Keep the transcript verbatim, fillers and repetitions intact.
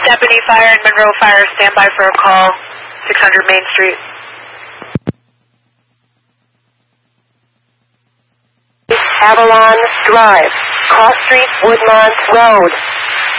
Deputy Fire and Monroe Fire, stand by for a call, six hundred Main Street. Avalon Drive, Cross Street, Woodmont Road.